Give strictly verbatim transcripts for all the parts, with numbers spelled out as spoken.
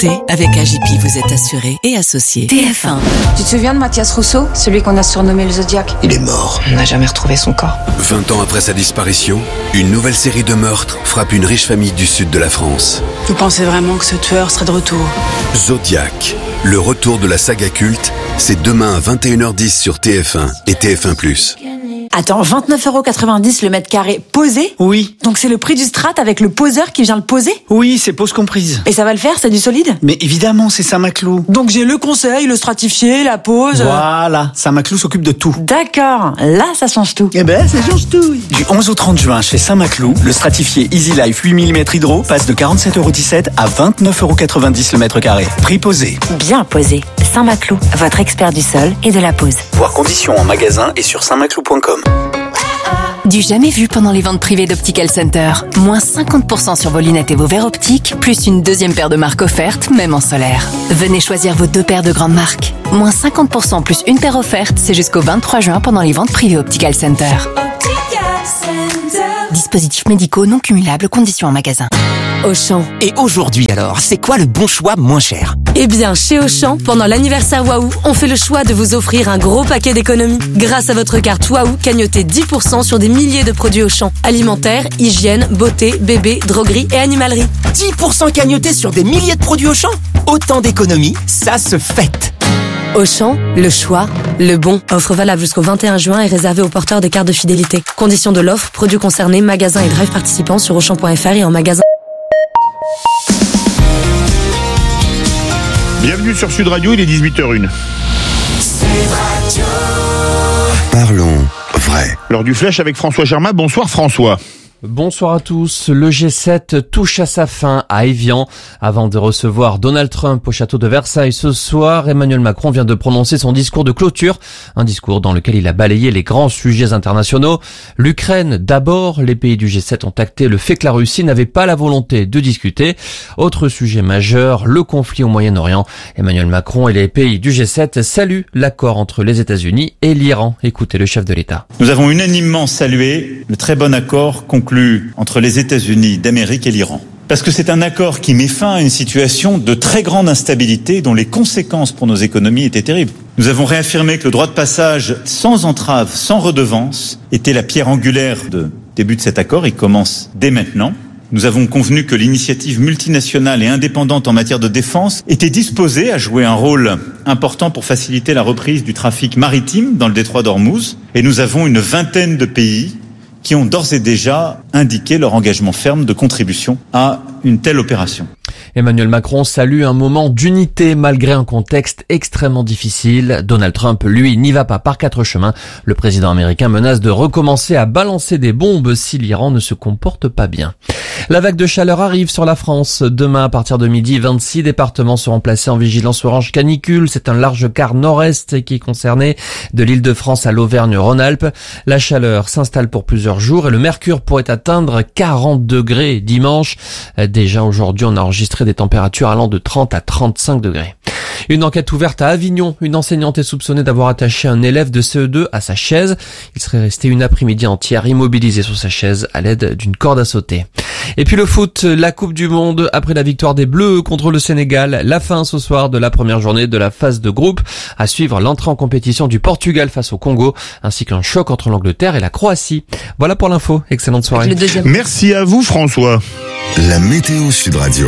sûreté, avec A J P, vous êtes assuré et associé. T F un. Tu te souviens de Mathias Rousseau, celui qu'on a surnommé le Zodiac? Il est mort. On n'a jamais retrouvé son corps. vingt ans après sa disparition, une nouvelle série de meurtres frappe une riche famille du sud de la France. Vous pensez vraiment que ce tueur serait de retour? Zodiac, le retour de la saga culte, c'est demain à vingt et une heures dix sur T F un et T F un plus. Attends, vingt-neuf euros quatre-vingt-dix le mètre carré posé? Oui. Donc c'est le prix du strat avec le poseur qui vient le poser? Oui, c'est pose comprise. Et ça va le faire, c'est du solide? Mais évidemment, c'est Saint-Maclou. Donc j'ai le conseil, le stratifié, la pose... Voilà, Saint-Maclou s'occupe de tout. D'accord, là ça change tout. Eh ben, ça change tout. Du onze au trente juin, chez Saint-Maclou, le stratifié Easy Life huit millimètres hydro passe de quarante-sept euros dix-sept à vingt-neuf euros quatre-vingt-dix le mètre carré. Prix posé. Bien posé. Saint-Maclou, votre expert du sol et de la pose. Voir conditions en magasin et sur saint maclou point com. Du jamais vu pendant les ventes privées d'Optical Center. Moins cinquante pour cent sur vos lunettes et vos verres optiques, plus une deuxième paire de marques offerte, même en solaire. Venez choisir vos deux paires de grandes marques. Moins cinquante pour cent plus une paire offerte, c'est jusqu'au vingt-trois juin pendant les ventes privées Optical Center. Dispositifs médicaux non cumulables, conditions en magasin. Auchan. Et aujourd'hui alors, c'est quoi le bon choix moins cher? Eh bien, chez Auchan, pendant l'anniversaire Waouh, on fait le choix de vous offrir un gros paquet d'économies. Grâce à votre carte Waouh, cagnotez dix pour cent sur des milliers de produits Auchan. Alimentaire, hygiène, beauté, bébé, droguerie et animalerie. dix pour cent cagnotés sur des milliers de produits Auchan? Autant d'économies, ça se fête. Auchan, le choix, le bon. Offre valable jusqu'au vingt et un juin et réservée aux porteurs des cartes de fidélité. Conditions de l'offre, produits concernés, magasins et drive participants sur auchan point f r et en magasin. Bienvenue sur Sud Radio, il est dix-huit heures une. Parlons vrai. L'heure du flash avec François Germain. Bonsoir François. Bonsoir à tous. Le G sept touche à sa fin à Évian. Avant de recevoir Donald Trump au château de Versailles ce soir, Emmanuel Macron vient de prononcer son discours de clôture. Un discours dans lequel il a balayé les grands sujets internationaux. L'Ukraine d'abord. Les pays du G sept ont acté le fait que la Russie n'avait pas la volonté de discuter. Autre sujet majeur, le conflit au Moyen-Orient. Emmanuel Macron et les pays du G sept saluent l'accord entre les États-Unis et l'Iran. Écoutez le chef de l'État. Nous avons unanimement salué le très bon accord conclu entre les États-Unis d'Amérique et l'Iran. Parce que c'est un accord qui met fin à une situation de très grande instabilité dont les conséquences pour nos économies étaient terribles. Nous avons réaffirmé que le droit de passage sans entrave, sans redevance, était la pierre angulaire du début de cet accord. Il commence dès maintenant. Nous avons convenu que l'initiative multinationale et indépendante en matière de défense était disposée à jouer un rôle important pour faciliter la reprise du trafic maritime dans le détroit d'Ormuz. Et nous avons une vingtaine de pays qui ont d'ores et déjà indiqué leur engagement ferme de contribution à une telle opération. Emmanuel Macron salue un moment d'unité malgré un contexte extrêmement difficile. Donald Trump, lui, n'y va pas par quatre chemins. Le président américain menace de recommencer à balancer des bombes si l'Iran ne se comporte pas bien. La vague de chaleur arrive sur la France. Demain, à partir de midi, vingt-six départements seront placés en vigilance orange canicule. C'est un large quart nord-est qui est concerné, de l'Île-de-France à l'Auvergne-Rhône-Alpes. La chaleur s'installe pour plusieurs jours et le mercure pourrait atteindre quarante degrés dimanche. Déjà aujourd'hui, on a enregistré des températures allant de trente à trente-cinq degrés. Une enquête ouverte à Avignon. Une enseignante est soupçonnée d'avoir attaché un élève de C E deux à sa chaise. Il serait resté une après-midi entière immobilisé sur sa chaise à l'aide d'une corde à sauter. Et puis le foot, la Coupe du Monde, après la victoire des Bleus contre le Sénégal. La fin ce soir de la première journée de la phase de groupe. À suivre l'entrée en compétition du Portugal face au Congo, ainsi qu'un choc entre l'Angleterre et la Croatie. Voilà pour l'info. Excellente soirée. Merci à vous François. La météo Sud Radio.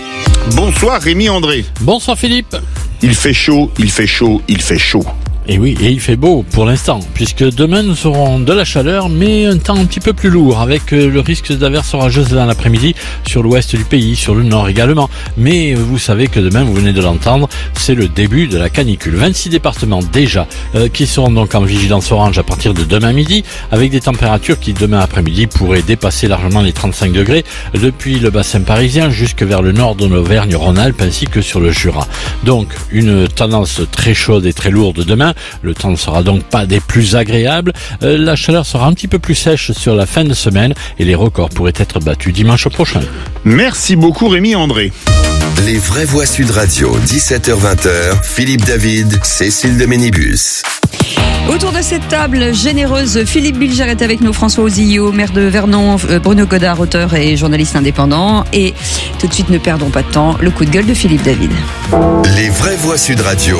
Bonsoir Rémi André. Bonsoir Philippe. Il fait chaud, il fait chaud, il fait chaud. Et oui, et il fait beau pour l'instant, puisque demain nous aurons de la chaleur, mais un temps un petit peu plus lourd, avec le risque d'averses orageuses dans l'après-midi sur l'ouest du pays, sur le nord également. Mais vous savez que demain, vous venez de l'entendre, c'est le début de la canicule. vingt-six départements déjà euh, qui seront donc en vigilance orange à partir de demain midi, avec des températures qui demain après-midi pourraient dépasser largement les trente-cinq degrés, depuis le bassin parisien jusque vers le nord de l'Auvergne-Rhône-Alpes ainsi que sur le Jura. Donc une tendance très chaude et très lourde demain. Le temps ne sera donc pas des plus agréables. Euh, la chaleur sera un petit peu plus sèche sur la fin de semaine et les records pourraient être battus dimanche prochain. Merci beaucoup Rémi André. Les vraies voix Sud Radio, dix-sept heures vingt, Philippe David, Cécile de Ménibus. Autour de cette table généreuse, Philippe Bilger est avec nous, François Ozillot, maire de Vernon, Bruno Godard, auteur et journaliste indépendant. Et tout de suite, ne perdons pas de temps, le coup de gueule de Philippe David. Les vraies voix Sud Radio.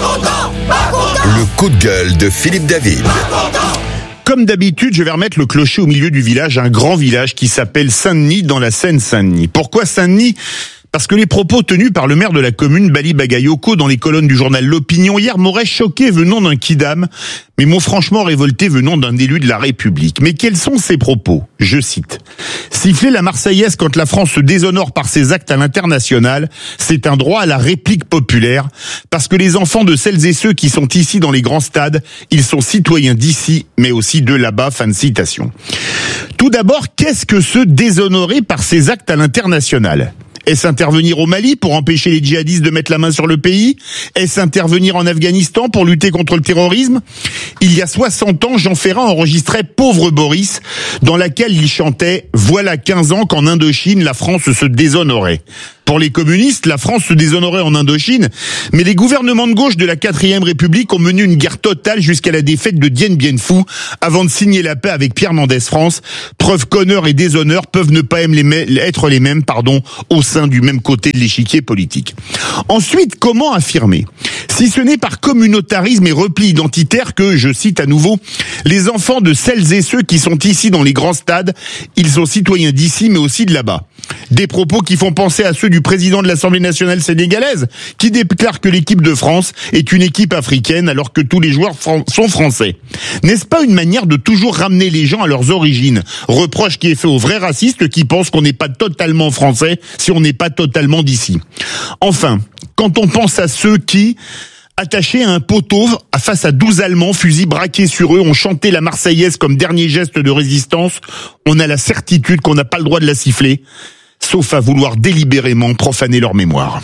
Le coup de gueule de Philippe David. Comme d'habitude, je vais remettre le clocher au milieu du village, un grand village qui s'appelle Saint-Denis dans la Seine-Saint-Denis. Pourquoi Saint-Denis ? Parce que les propos tenus par le maire de la commune, Bali Bagayoko, dans les colonnes du journal L'Opinion hier m'auraient choqué venant d'un kidam, mais m'ont franchement révolté venant d'un élu de la République. Mais quels sont ces propos ? Je cite. « Siffler la Marseillaise quand la France se déshonore par ses actes à l'international, c'est un droit à la réplique populaire, parce que les enfants de celles et ceux qui sont ici dans les grands stades, ils sont citoyens d'ici, mais aussi de là-bas. » Fin de citation. Tout d'abord, qu'est-ce que se déshonorer par ses actes à l'international ? Est-ce intervenir au Mali pour empêcher les djihadistes de mettre la main sur le pays ? Est-ce intervenir en Afghanistan pour lutter contre le terrorisme ? Il y a soixante ans, Jean Ferrat enregistrait « Pauvre Boris », dans laquelle il chantait « Voilà quinze ans qu'en Indochine, la France se déshonorait ». Pour les communistes, la France se déshonorait en Indochine, mais les gouvernements de gauche de la quatrième République ont mené une guerre totale jusqu'à la défaite de Dien Bien Phu avant de signer la paix avec Pierre Mendès France. Preuve qu'honneur et déshonneur peuvent ne pas être les mêmes, pardon, au sein du même côté de l'échiquier politique. Ensuite, comment affirmer ? Si ce n'est par communautarisme et repli identitaire que, je cite à nouveau, les enfants de celles et ceux qui sont ici dans les grands stades, ils sont citoyens d'ici mais aussi de là-bas. Des propos qui font penser à ceux du président de l'Assemblée nationale sénégalaise, qui déclare que l'équipe de France est une équipe africaine alors que tous les joueurs fran- sont français. N'est-ce pas une manière de toujours ramener les gens à leurs origines ? Reproche qui est fait aux vrais racistes qui pensent qu'on n'est pas totalement français si on n'est pas totalement d'ici. Enfin, quand on pense à ceux qui, attachés à un poteau face à douze Allemands, fusils braqués sur eux, ont chanté la Marseillaise comme dernier geste de résistance, on a la certitude qu'on n'a pas le droit de la siffler, sauf à vouloir délibérément profaner leur mémoire.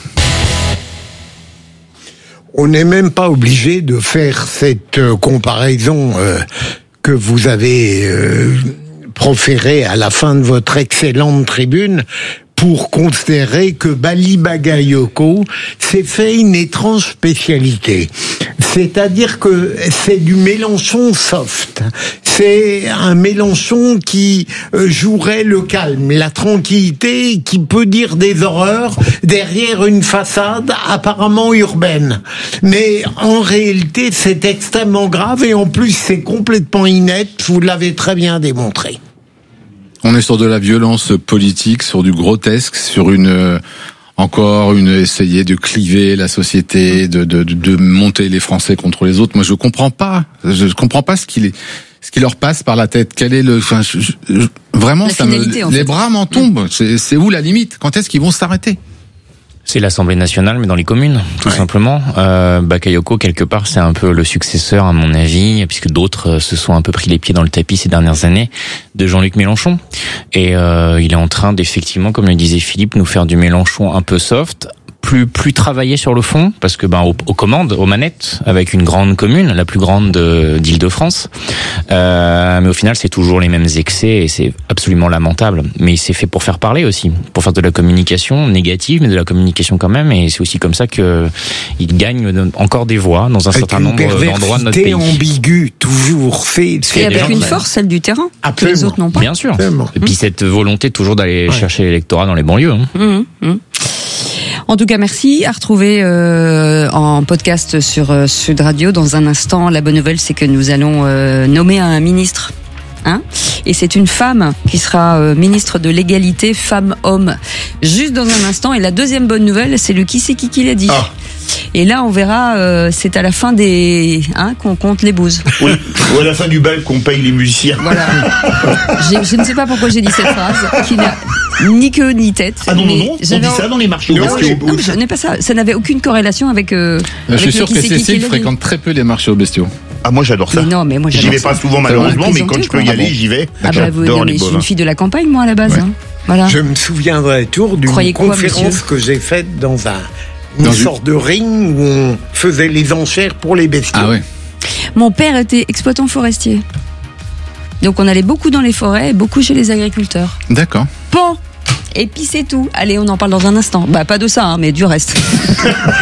On n'est même pas obligé de faire cette euh, comparaison euh, que vous avez euh, proférée à la fin de votre excellente tribune, pour considérer que Bali Bagayoko s'est fait une étrange spécialité. C'est-à-dire que c'est du Mélenchon soft. C'est un Mélenchon qui jouerait le calme, la tranquillité, qui peut dire des horreurs derrière une façade apparemment urbaine. Mais en réalité, c'est extrêmement grave et en plus, c'est complètement inepte. Vous l'avez très bien démontré. On est sur de la violence politique, sur du grotesque, sur une euh, encore une essayer de cliver la société, de, de de monter les Français contre les autres. Moi, je comprends pas. Je, je comprends pas ce qui les ce qui leur passe par la tête. Quel est le enfin je, je, vraiment la ça me en les fait. bras m'en tombent. C'est, c'est où la limite ? Quand est-ce qu'ils vont s'arrêter ? C'est l'Assemblée nationale, mais dans les communes, tout ouais. simplement. Euh, Bakayoko, quelque part, c'est un peu le successeur, à mon avis, puisque d'autres se sont un peu pris les pieds dans le tapis ces dernières années, de Jean-Luc Mélenchon. Et euh, il est en train d'effectivement, comme le disait Philippe, nous faire du Mélenchon un peu soft, plus plus travaillé sur le fond, parce que ben aux, aux commandes, aux manettes, avec une grande commune, la plus grande de, d'Île-de-France. Euh, mais au final, c'est toujours les mêmes excès et c'est absolument lamentable. Mais c'est fait pour faire parler aussi, pour faire de la communication négative, mais de la communication quand même. Et c'est aussi comme ça que il gagne encore des voix dans un avec certain nombre d'endroits de notre pays. Ambiguë, toujours fait. Et avec une force, celle du terrain, que les autres n'ont pas. Bien sûr. Absolument. Et puis cette volonté toujours d'aller ouais. chercher l'électorat dans les banlieues. Hein. Mmh, mmh. En tout cas, merci. À retrouver euh, en podcast sur euh, Sud Radio dans un instant. La bonne nouvelle, c'est que nous allons euh, nommer un ministre. Hein et c'est une femme qui sera euh, ministre de l'égalité femmes-hommes. Juste dans un instant. Et la deuxième bonne nouvelle, c'est le qui c'est qui qui l'a dit. Ah. Et là, on verra, euh, c'est à la fin des, hein, qu'on compte les bouses. Oui, ou à la fin du bal qu'on paye les musiciens. Voilà. J'ai, je ne sais pas pourquoi j'ai dit cette phrase, qui n'a ni queue ni tête. Ah non, non, non, on dit ça dans les marchés aux bestiaux. Non, mais ce n'est pas ça. Ça n'avait aucune corrélation avec. Euh, je suis avec sûr que Cécile fréquente très peu les marchés aux bestiaux. Ah, moi j'adore ça. Mais non, mais moi j'adore j'y vais ça. pas souvent malheureusement, mais quand je peux y aller, j'y vais. Ah bah vous, non, mais je suis une fille de la campagne, moi à la base. Ouais. Hein. Voilà. Je me souviendrai toujours d'une Croyez conférence quoi, que j'ai faite dans un une dans sorte une... de ring où on faisait les enchères pour les bestiaux. Ah ouais. Mon père était exploitant forestier. Donc on allait beaucoup dans les forêts, beaucoup chez les agriculteurs. D'accord. Bon, et puis c'est tout. Allez, on en parle dans un instant. Bah pas de ça, hein, mais du reste.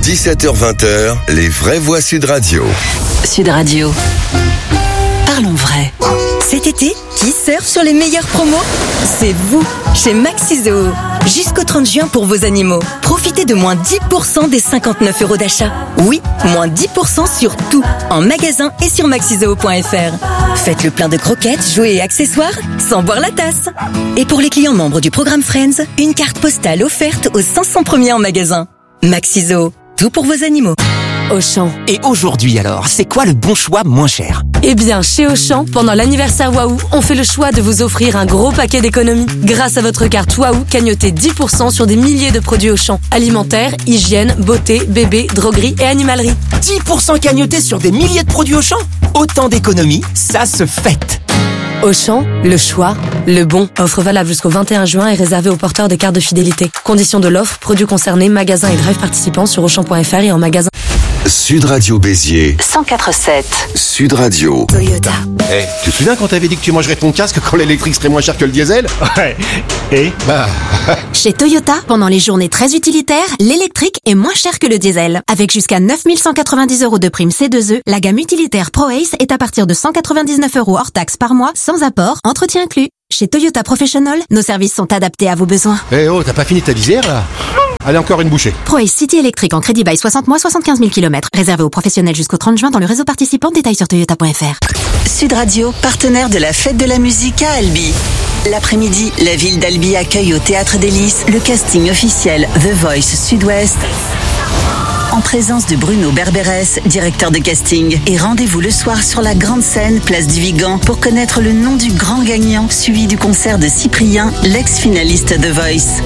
dix-sept heures vingt, les vraies voix Sud Radio. Sud Radio. Parlons vrai. Cet été, qui surfe sur les meilleures promos? C'est vous, chez Maxizoo. Jusqu'au trente juin pour vos animaux. Profitez de moins dix pour cent des cinquante-neuf euros d'achat. Oui, moins dix pour cent sur tout, en magasin et sur maxizoo point f r. Faites le plein de croquettes, jouets et accessoires, sans boire la tasse. Et pour les clients membres du programme Friends, une carte postale offerte aux cinq cents premiers en magasin. Maxizoo, tout pour vos animaux. Auchan. Et aujourd'hui alors, c'est quoi le bon choix moins cher? Eh bien, chez Auchan, pendant l'anniversaire Waouh, on fait le choix de vous offrir un gros paquet d'économies. Grâce à votre carte Waouh, cagnotez dix pour cent sur des milliers de produits Auchan. Alimentaire, hygiène, beauté, bébé, droguerie et animalerie. dix pour cent cagnotés sur des milliers de produits Auchan? Autant d'économies, ça se fête. Auchan, le choix, le bon. Offre valable jusqu'au vingt et un juin et réservée aux porteurs des cartes de fidélité. Conditions de l'offre, produits concernés, magasins et drive participants sur auchan point f r et en magasin. Sud Radio Béziers. cent quatre sept. Sud Radio. Toyota. Eh, hey, tu te souviens quand t'avais dit que tu mangerais ton casque quand l'électrique serait moins cher que le diesel? Ouais. Et Bah. Chez Toyota, pendant les journées très utilitaires, l'électrique est moins cher que le diesel. Avec jusqu'à neuf mille cent quatre-vingt-dix euros de prime C deux E, la gamme utilitaire ProAce est à partir de cent quatre-vingt-dix-neuf euros hors taxe par mois, sans apport, entretien inclus. Chez Toyota Professional, nos services sont adaptés à vos besoins. Eh hey, oh, t'as pas fini ta visière là? Allez, encore une bouchée. ProAce City électrique en crédit bail soixante mois, soixante-quinze mille kilomètres. Réservé aux professionnels jusqu'au trente juin dans le réseau participant. Détails sur toyota point f r. Sud Radio, partenaire de la Fête de la musique à Albi. L'après-midi, la ville d'Albi accueille au Théâtre des Lys le casting officiel The Voice Sud-Ouest, en présence de Bruno Berberes, directeur de casting. Et rendez-vous le soir sur la grande scène, place du Vigan, pour connaître le nom du grand gagnant, suivi du concert de Cyprien, l'ex-finaliste The Voice.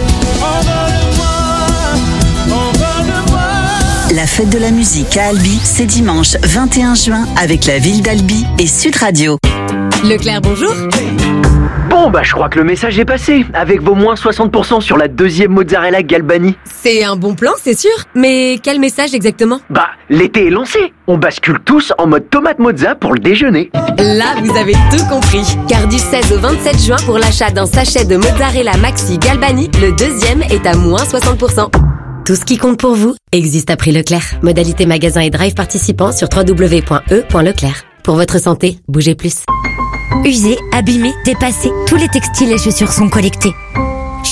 La Fête de la musique à Albi, c'est dimanche vingt et un juin avec la ville d'Albi et Sud Radio. Leclerc, bonjour. Bon, bah je crois que le message est passé, avec vos moins soixante pour cent sur la deuxième mozzarella Galbani. C'est un bon plan, c'est sûr. Mais quel message exactement? Bah, l'été est lancé. On bascule tous en mode tomate mozza pour le déjeuner. Là, vous avez tout compris. Car du seize au vingt-sept juin, pour l'achat d'un sachet de mozzarella Maxi Galbani, le deuxième est à moins soixante pour cent. Tout ce qui compte pour vous existe à prix Leclerc. Modalité magasin et drive participants sur w w w point e point leclerc. Pour votre santé, bougez plus. Usés, abîmés, dépassés, tous les textiles et chaussures sont collectés.